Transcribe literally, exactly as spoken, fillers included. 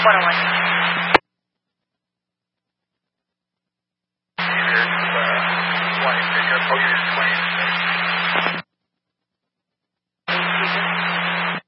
one oh one. There's uh, twenty pickup. Oh, you're twenty.